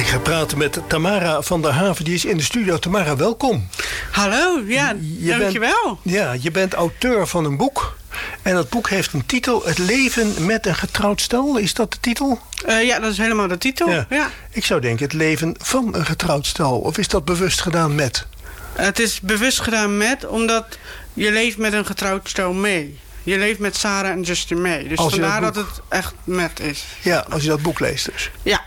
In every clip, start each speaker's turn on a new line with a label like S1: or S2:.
S1: ga praten met Tamara van der Haven. Die is in de studio. Tamara, welkom.
S2: Hallo, ja, dankjewel.
S1: Je bent auteur van een boek. En dat boek heeft een titel. Het leven met een getrouwd stel. Is dat de titel?
S2: Ja, dat is helemaal de titel. Ja.
S1: Ik zou denken het leven van een getrouwd stel. Of is dat bewust gedaan met?
S2: Het is bewust gedaan met, omdat je leeft met een getrouwd stel mee. Je leeft met Sarah en Justin mee. Dus vandaar dat het echt met is.
S1: Ja, als je dat boek leest dus.
S2: Ja.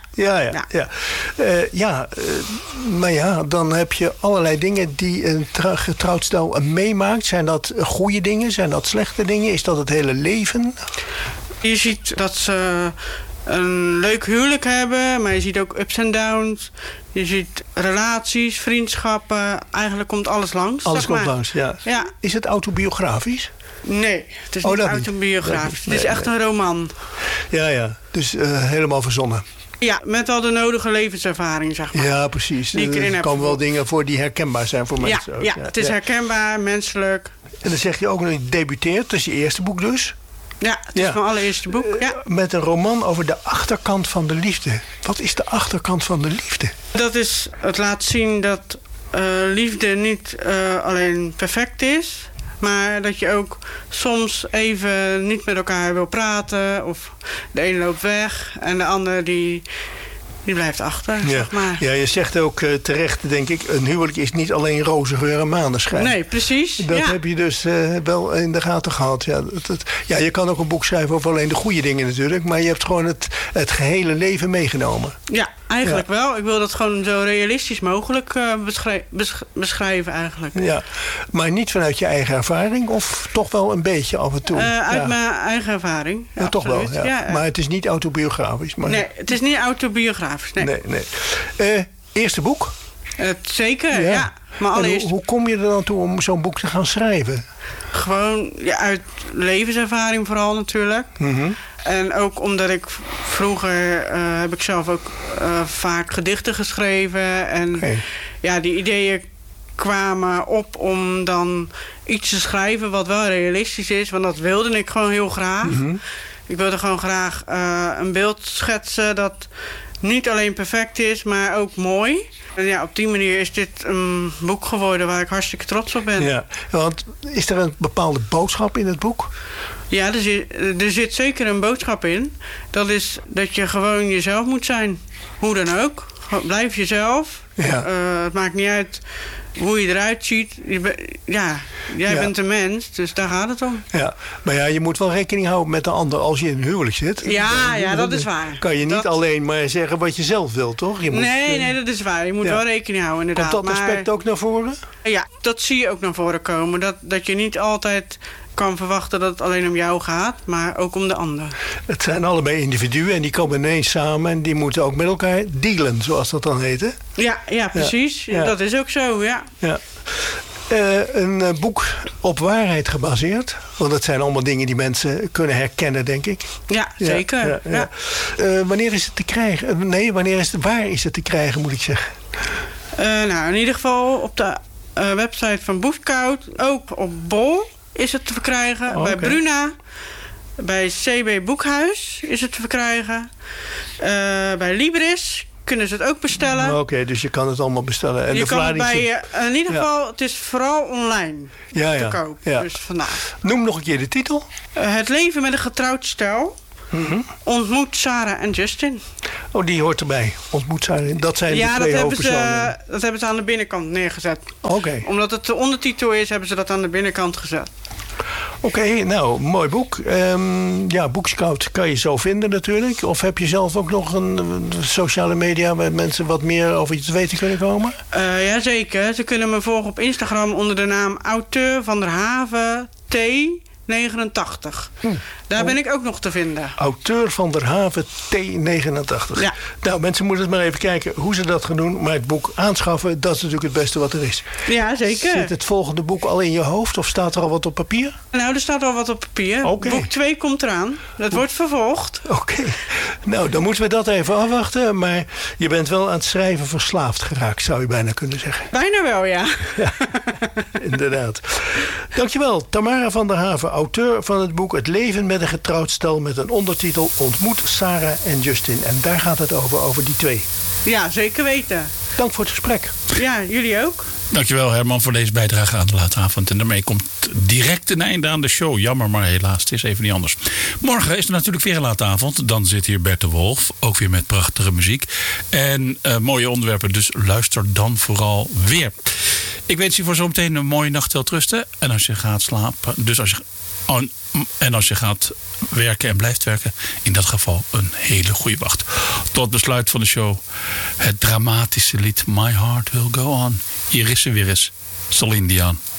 S1: Maar ja, dan heb je allerlei dingen die een getrouwd stel meemaakt. Zijn dat goede dingen? Zijn dat slechte dingen? Is dat het hele leven?
S2: Je ziet dat ze een leuk huwelijk hebben, maar je ziet ook ups en downs. Je ziet relaties, vriendschappen. Eigenlijk komt alles langs.
S1: Alles komt langs, ja. Is het autobiografisch?
S2: Nee, het is niet autobiografisch. Het is echt een roman.
S1: Ja. Dus helemaal verzonnen.
S2: Ja, met al de nodige levenservaring, zeg maar.
S1: Ja, precies. Er komen wel dingen voor die herkenbaar zijn voor mensen.
S2: Ja, het is herkenbaar, menselijk.
S1: En dan zeg je ook nog, je debuteert. Dat is je eerste boek dus.
S2: Ja, het is mijn allereerste boek.
S1: Met een roman over de achterkant van de liefde. Wat is de achterkant van de liefde?
S2: Dat is het laten zien dat liefde niet alleen perfect is, maar dat je ook soms even niet met elkaar wil praten. Of de ene loopt weg en de ander die blijft achter, zeg maar. Ja,
S1: je zegt ook terecht, denk ik, een huwelijk is niet alleen roze geur en maneschijn.
S2: Nee, precies.
S1: Dat heb je dus wel in de gaten gehad. Ja, je kan ook een boek schrijven over alleen de goede dingen natuurlijk. Maar je hebt gewoon het gehele leven meegenomen.
S2: Ja, eigenlijk wel. Ik wil dat gewoon zo realistisch mogelijk beschrijven eigenlijk. Ja,
S1: maar niet vanuit je eigen ervaring of toch wel een beetje af en toe?
S2: Uit mijn eigen ervaring.
S1: Ja, toch wel, ja. Maar het is niet autobiografisch.
S2: Nee, het is niet autobiografisch.
S1: Nee. Eerste boek?
S2: Zeker, ja. Maar
S1: hoe kom je er dan toe om zo'n boek te gaan schrijven?
S2: Gewoon uit levenservaring vooral natuurlijk. Mm-hmm. En ook omdat ik vroeger heb ik zelf ook vaak gedichten geschreven. En die ideeën kwamen op om dan iets te schrijven wat wel realistisch is. Want dat wilde ik gewoon heel graag. Mm-hmm. Ik wilde gewoon graag een beeld schetsen dat niet alleen perfect is, maar ook mooi. En op die manier is dit een boek geworden waar ik hartstikke trots op ben. Ja,
S1: want is er een bepaalde boodschap in het boek?
S2: Ja, er zit zeker een boodschap in. Dat is dat je gewoon jezelf moet zijn. Hoe dan ook. Blijf jezelf. Ja. Het maakt niet uit hoe je eruit ziet. Jij bent een mens, dus daar gaat het om. Ja,
S1: maar je moet wel rekening houden met de ander als je in een huwelijk zit.
S2: Ja, dat is waar.
S1: Kan je niet alleen maar zeggen wat je zelf wilt, toch?
S2: Nee, dat is waar. Je moet wel rekening houden, inderdaad.
S1: Komt dat aspect ook naar voren?
S2: Ja, dat zie je ook naar voren komen. Dat je niet altijd kan verwachten dat het alleen om jou gaat, maar ook om de ander.
S1: Het zijn allebei individuen en die komen ineens samen en die moeten ook met elkaar dealen, zoals dat dan heet, hè?
S2: Ja, precies. Ja. Dat is ook zo, ja.
S1: Een boek op waarheid gebaseerd. Want dat zijn allemaal dingen die mensen kunnen herkennen, denk ik.
S2: Ja, zeker. Ja.
S1: Wanneer is het te krijgen? Waar is het te krijgen, moet ik zeggen?
S2: In ieder geval op de website van Boekhout. Ook op Bol is het te verkrijgen. Bij Bruna. Bij CB Boekhuis is het te verkrijgen. Bij Libris kunnen ze het ook bestellen.
S1: Oké, dus je kan het allemaal bestellen. En
S2: je kan het in ieder geval, het is vooral online te koop. Ja. Dus vandaag.
S1: Noem nog een keer de titel.
S2: Het leven met een getrouwd stel. Mm-hmm. Ontmoet Sarah en Justin.
S1: Oh, die hoort erbij. Ontmoet Sarah. Dat zijn de twee hoofdpersonen.
S2: Dat hebben ze aan de binnenkant neergezet.
S1: Oké.
S2: Omdat het de ondertitel is, hebben ze dat aan de binnenkant gezet.
S1: Oké, mooi boek. Boekscout kan je zo vinden natuurlijk. Of heb je zelf ook nog een sociale media waar mensen wat meer over je te weten kunnen komen?
S2: Jazeker. Ze kunnen me volgen op Instagram onder de naam Auteur van der Haven T89. Daar ben ik ook nog te vinden.
S1: Auteur van der Haven T89. Ja. Nou, mensen moeten het maar even kijken hoe ze dat gaan doen. Maar het boek aanschaffen, dat is natuurlijk het beste wat er is.
S2: Ja, zeker.
S1: Zit het volgende boek al in je hoofd of staat er al wat op papier?
S2: Nou, er staat al wat op papier. Okay. Boek 2 komt eraan. Dat wordt vervolgd.
S1: Oké. Nou, dan moeten we dat even afwachten. Maar je bent wel aan het schrijven verslaafd geraakt, zou je bijna kunnen zeggen.
S2: Bijna wel, ja.
S1: Inderdaad. Dankjewel, Tamara van der Haven, auteur van het boek Het leven met een getrouwd stel met een ondertitel Ontmoet Sarah en Justin. En daar gaat het over die twee.
S2: Ja, zeker weten.
S1: Dank voor het gesprek.
S2: Ja, jullie ook.
S3: Dankjewel Herman voor deze bijdrage aan de late avond. En daarmee komt direct een einde aan de show. Jammer, maar helaas, het is even niet anders. Morgen is er natuurlijk weer een late avond. Dan zit hier Bert de Wolf, ook weer met prachtige muziek. En mooie onderwerpen, dus luister dan vooral weer. Ik wens je voor zometeen een mooie nacht rusten. En als je gaat slapen, als je gaat werken en blijft werken, in dat geval een hele goede wacht. Tot besluit van de show het dramatische lied My Heart Will Go On. Hier is ze weer eens, Celine Dion.